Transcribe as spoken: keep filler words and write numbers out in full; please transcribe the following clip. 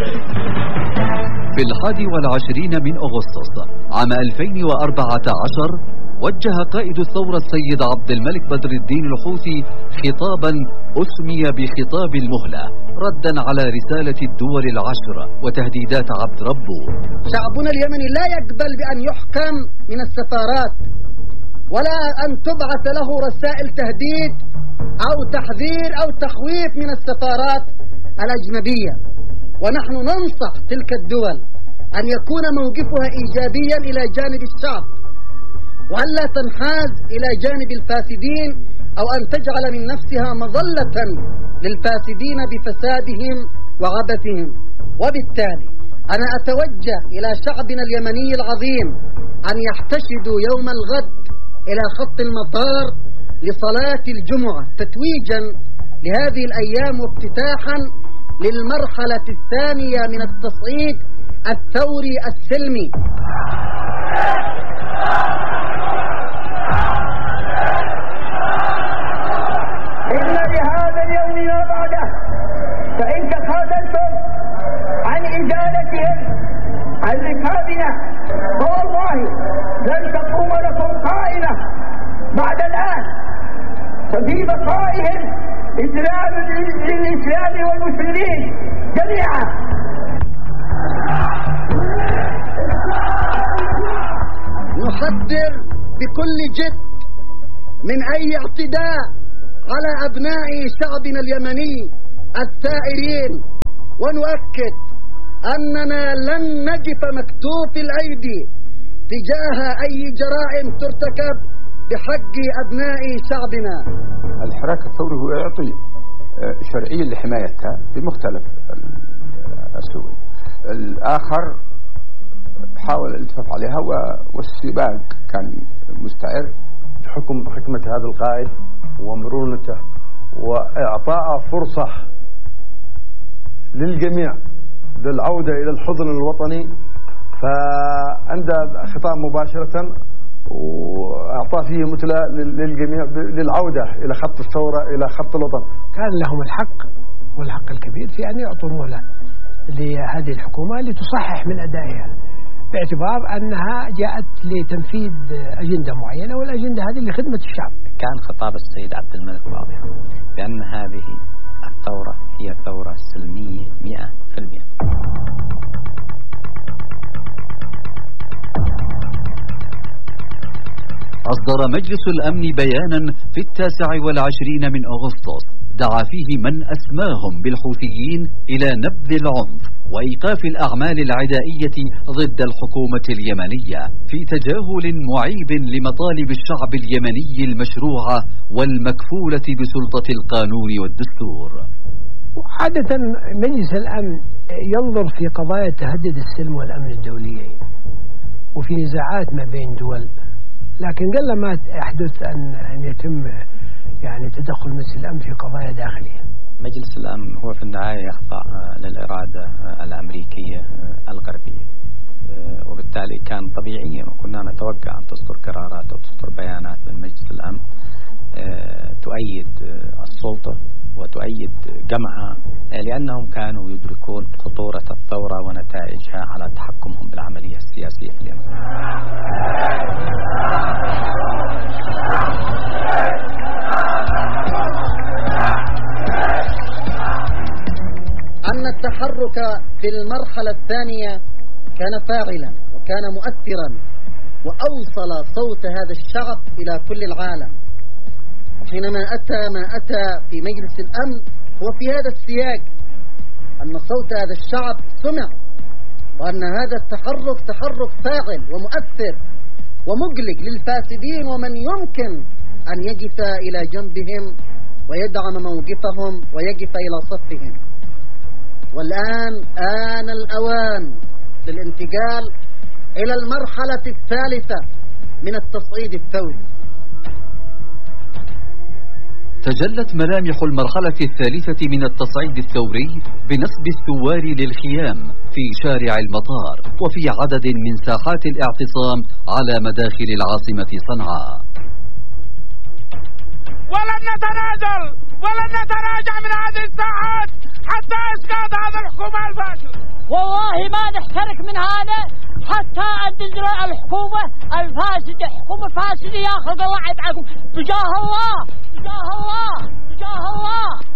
في الحادي والعشرين من أغسطس عام ألفين وأربعة عشر وجه قائد الثورة السيد عبد الملك بدر الدين الحوثي خطابا أسمي بخطاب المهلة ردا على رسالة الدول العشر وتهديدات عبد ربه. شعبنا اليمني لا يقبل بأن يحكم من السفارات ولا أن تبعث له رسائل تهديد أو تحذير أو تخويف من السفارات الأجنبية، ونحن ننصح تلك الدول أن يكون موقفها إيجابيا إلى جانب الشعب، وألا تنحاز إلى جانب الفاسدين أو أن تجعل من نفسها مظلة للفاسدين بفسادهم وعبثهم. وبالتالي أنا أتوجه إلى شعبنا اليمني العظيم أن يحتشدوا يوم الغد إلى خط المطار لصلاة الجمعة تتويجا لهذه الأيام وافتتاحا للمرحلة الثانية من التصعيد الثوري السلمي. إن لهذا اليوم ما بعده، فإن تخاذلتم عن إزالتهم عن ركابنا فوالله لن تقوم لكم قائمة بعد الآن، ففي بقائهم إذلال للإسلام والمسلمين جميعا. نحذر بكل جد من أي اعتداء على أبناء شعبنا اليمني الثائرين، ونؤكد أننا لن نقف مكتوف الأيدي تجاه أي جرائم ترتكب بحق أبناء شعبنا. الحراك الثوري هو يعطي شرعية لحمايتها بمختلف السبل. الآخر حاول الالتفاف عليها والسباق كان مستعر بحكم حكمة هذا القائد ومرونته وإعطاء فرصة للجميع للعودة إلى الحضن الوطني، فعند خطاب مباشرة وأعطى فيه مثلى للجميع للعودة إلى خط الثورة إلى خط الوطن. كان لهم الحق والحق الكبير في أن يعطوا مهلة لهذه الحكومة لتصحح من أدائها، باعتبار أنها جاءت لتنفيذ أجندة معينة، والأجندة هذه لخدمة الشعب. كان خطاب السيد عبد الملك واضحا بأن هذه الثورة هي ثورة سلمية مئة في المئة. أصدر مجلس الأمن بيانا في التاسع والعشرين من أغسطس دعا فيه من أسماهم بالحوثيين إلى نبذ العنف وإيقاف الأعمال العدائية ضد الحكومة اليمنية في تجاهل معيب لمطالب الشعب اليمني المشروعة والمكفولة بسلطة القانون والدستور. عادة مجلس الأمن ينظر في قضايا تهدد السلم والأمن الدوليين وفي نزاعات ما بين دول، لكن قل ما يحدث أن أن يتم يعني تدخل مجلس الأمن في قضايا داخلية. مجلس الأمن هو في النهاية يخضع للإرادة الأمريكية الغربية، وبالتالي كان طبيعيا وكنا نتوقع أن تصدر قرارات أو تصدر بيانات من مجلس الأمن تؤيد السلطة وتؤيد جمعها، لأنهم كانوا يدركون خطورة الثورة ونتائجها على تحكمهم بالعملية السياسية في اليمن. أن التحرك في المرحلة الثانية كان فاعلا وكان مؤثرا وأوصل صوت هذا الشعب إلى كل العالم، وحينما أتى ما أتى في مجلس الأمن هو في هذا السياق، أن صوت هذا الشعب سمع، وأن هذا التحرك تحرك فاعل ومؤثر ومقلق للفاسدين ومن يمكن أن يقف إلى جنبهم ويدعم موقفهم ويقف إلى صفهم. والآن آن الأوان للانتقال إلى المرحلة الثالثة من التصعيد الثوري. تجلت ملامح المرحلة الثالثة من التصعيد الثوري بنصب الثوار للخيام في شارع المطار وفي عدد من ساحات الاعتصام على مداخل العاصمة صنعاء. ولن نتنازل ولن نتراجع من هذه الساحات حتى إسقاط هذا الحكومة الفاشلة. والله ما نحترق من هذا حتى أن الحكومة الفاسدة حكومة فاسدة ياخذ الله يدعكم بجاه الله بجاه الله بجاه الله.